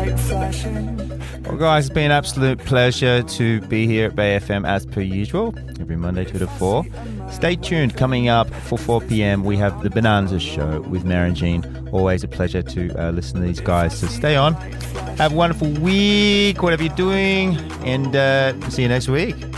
Well, guys, it's been an absolute pleasure to be here at Bay FM as per usual, every Monday 2 to 4. Stay tuned. Coming up for 4 p.m, we have the Bonanza Show with Mary and Jean. Always a pleasure to listen to these guys. So stay on. Have a wonderful week, whatever you're doing, and see you next week.